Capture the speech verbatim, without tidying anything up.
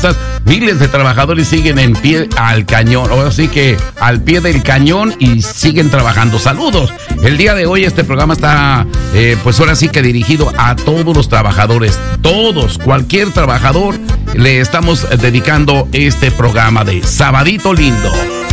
costas. Miles de trabajadores siguen en pie al cañón, ahora sí que al pie del cañón y siguen trabajando. Saludos. El día de hoy este programa está, eh, pues ahora sí que dirigido a todos los trabajadores, todos, cualquier trabajador, le estamos dedicando este programa de Sabadito Lindo.